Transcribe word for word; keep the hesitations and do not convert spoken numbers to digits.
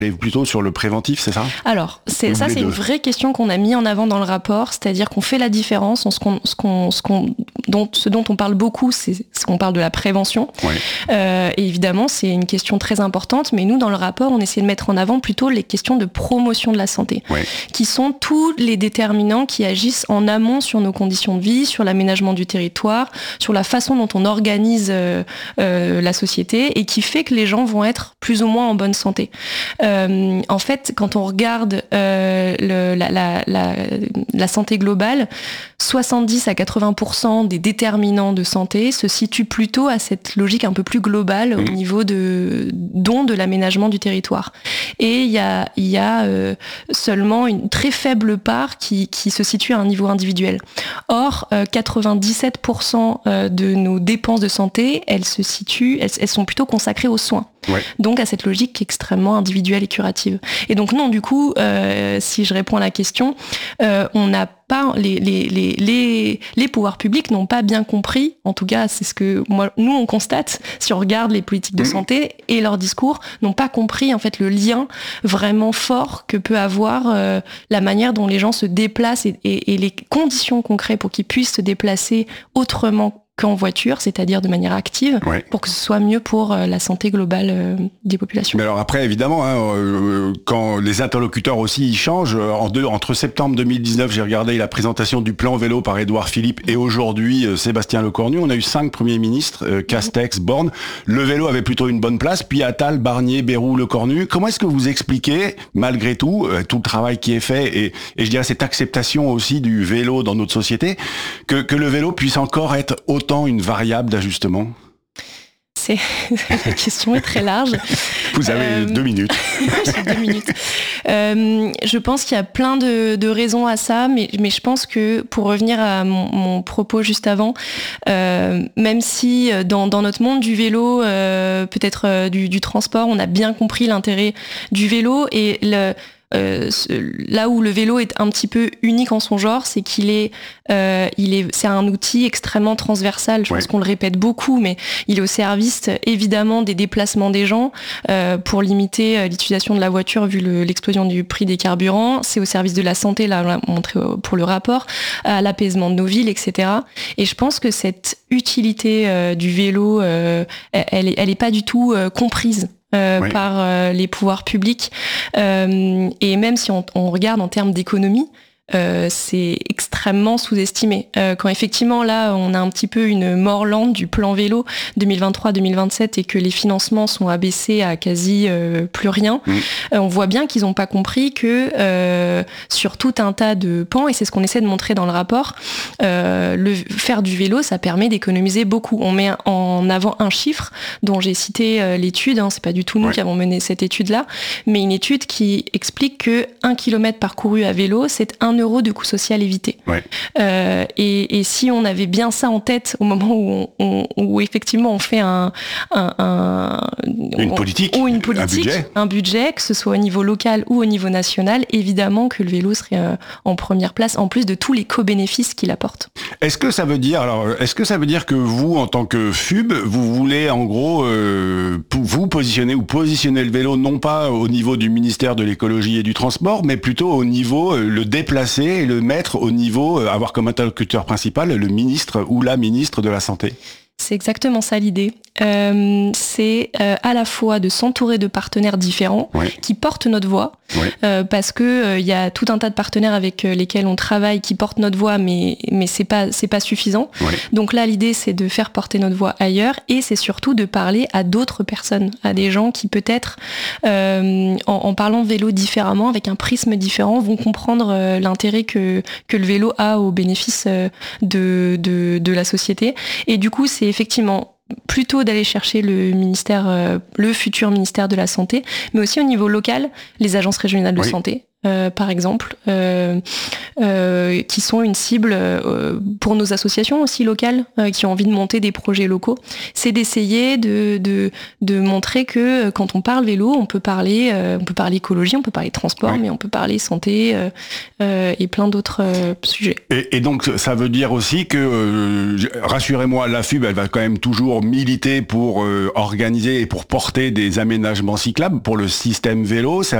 Et plutôt sur le préventif, c'est ça ? Alors, c'est, ça, c'est deux. Une vraie question qu'on a mis en avant dans le rapport, c'est-à-dire qu'on fait la différence. En ce, qu'on, ce, qu'on, ce, qu'on, dont, ce dont on parle beaucoup, c'est ce qu'on parle de la prévention. Oui. Euh, et évidemment, c'est une question très importante, mais nous, dans le rapport, on essaie de mettre en avant plutôt les questions de promotion de la santé, oui. qui sont tous les déterminants qui agissent en amont sur nos conditions de vie, sur l'aménagement du territoire, sur la façon dont on organise euh, euh, la société, et qui fait que les gens vont être plus ou moins en bonne santé. Euh, Euh, en fait, quand on regarde euh, le, la, la, la, la santé globale, soixante-dix à quatre-vingts pour cent des déterminants de santé se situent plutôt à cette logique un peu plus globale au niveau de, dont de l'aménagement du territoire. Et il y a, il y a euh, seulement une très faible part qui, qui se situe à un niveau individuel. Or, euh, quatre-vingt-dix-sept pour cent de nos dépenses de santé, elles se situent, elles, elles sont plutôt consacrées aux soins. Ouais. Donc à cette logique extrêmement individuelle et curative. Et donc non, du coup, euh, si je réponds à la question, euh, on n'a pas les les les les les pouvoirs publics n'ont pas bien compris. En tout cas, c'est ce que moi nous on constate si on regarde les politiques de santé et leurs discours n'ont pas compris en fait le lien vraiment fort que peut avoir euh, la manière dont les gens se déplacent et, et, et les conditions concrètes pour qu'ils puissent se déplacer autrement qu'en voiture, c'est-à-dire de manière active, ouais. pour que ce soit mieux pour euh, la santé globale euh, des populations. Mais alors après, évidemment, hein, euh, quand les interlocuteurs aussi ils changent, en deux, entre septembre deux mille dix-neuf, j'ai regardé la présentation du plan vélo par Édouard Philippe, et aujourd'hui euh, Sébastien Lecornu, on a eu cinq premiers ministres, euh, Castex, mmh. Borne. Le vélo avait plutôt une bonne place, puis Attal, Barnier, Bayrou, Lecornu. Comment est-ce que vous expliquez, malgré tout, euh, tout le travail qui est fait, et, et je dirais cette acceptation aussi du vélo dans notre société, que, que le vélo puisse encore être autant une variable d'ajustement ? C'est... La question est très large. Vous avez euh... deux minutes. J'ai deux minutes. Euh, je pense qu'il y a plein de, de raisons à ça, mais, mais je pense que pour revenir à mon, mon propos juste avant, euh, même si dans, dans notre monde du vélo, euh, peut-être euh, du, du transport, on a bien compris l'intérêt du vélo et le Euh, là où le vélo est un petit peu unique en son genre, c'est qu'il est, euh, il est, c'est un outil extrêmement transversal. Je ouais. pense qu'on le répète beaucoup, mais il est au service évidemment des déplacements des gens euh, pour limiter l'utilisation de la voiture vu le, l'explosion du prix des carburants. C'est au service de la santé, là on l'a montré pour le rapport, à l'apaisement de nos villes, et cetera. Et je pense que cette utilité euh, du vélo, euh, elle, est, elle est pas du tout euh, comprise. Euh, oui. par euh, les pouvoirs publics euh, et même si on, on regarde en termes d'économie, euh, c'est extrêmement sous-estimé. Euh, quand effectivement là on a un petit peu une mort lente du plan vélo deux mille vingt-trois deux mille vingt-sept et que les financements sont abaissés à quasi euh, plus rien, mmh. euh, on voit bien qu'ils n'ont pas compris que euh, sur tout un tas de pans, et c'est ce qu'on essaie de montrer dans le rapport, euh, le faire du vélo ça permet d'économiser beaucoup. On met en avant un chiffre dont j'ai cité euh, l'étude, hein, c'est pas du tout nous ouais. qui avons mené cette étude là, mais une étude qui explique que un kilomètre parcouru à vélo c'est un euro de coût social évité. Ouais. Euh, et, et si on avait bien ça en tête au moment où, on, on, où effectivement on fait un, un, un une politique, ou une politique, un budget. un budget, que ce soit au niveau local ou au niveau national, évidemment que le vélo serait euh, en première place, en plus de tous les co-bénéfices qu'il apporte. Est-ce que ça veut dire, alors, est-ce que ça veut dire que vous, en tant que F U B, vous voulez en gros euh, vous positionner ou positionner le vélo non pas au niveau du ministère de l'écologie et du transport, mais plutôt au niveau euh, le déplacer et le mettre au niveau, euh, avoir comme interlocuteur principal le ministre ou la ministre de la Santé? C'est exactement ça l'idée. Euh, c'est euh, à la fois de s'entourer de partenaires différents oui. qui portent notre voix, oui. euh, parce que euh, y a tout un tas de partenaires avec lesquels on travaille qui portent notre voix, mais mais c'est pas c'est pas suffisant. Oui. Donc là, l'idée c'est de faire porter notre voix ailleurs, et c'est surtout de parler à d'autres personnes, à des gens qui peut-être euh, en, en parlant vélo différemment, avec un prisme différent, vont comprendre euh, l'intérêt que que le vélo a au bénéfice euh, de de de la société. Et du coup, c'est effectivement plutôt d'aller chercher le ministère, euh, le futur ministère de la Santé, mais aussi au niveau local, les agences régionales de oui. santé, euh, par exemple, euh, euh, qui sont une cible euh, pour nos associations aussi locales, euh, qui ont envie de monter des projets locaux. C'est d'essayer de, de, de montrer que quand on parle vélo, on peut parler, euh, on peut parler écologie, on peut parler transport, ouais. mais on peut parler santé euh, euh, et plein d'autres euh, sujets. Et, et donc, ça veut dire aussi que, euh, rassurez-moi, la F U B, elle va quand même toujours militer pour euh, organiser et pour porter des aménagements cyclables pour le système vélo. Ça